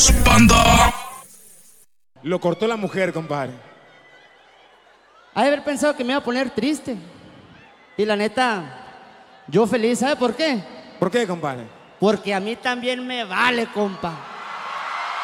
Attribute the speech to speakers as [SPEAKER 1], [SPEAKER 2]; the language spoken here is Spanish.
[SPEAKER 1] Banda.
[SPEAKER 2] Lo cortó la mujer, compadre.
[SPEAKER 3] Ha de haber pensado que me iba a poner triste. Y la neta, yo feliz, ¿sabe por qué?
[SPEAKER 2] ¿Por qué, compadre?
[SPEAKER 3] Porque a mí también me vale, compa.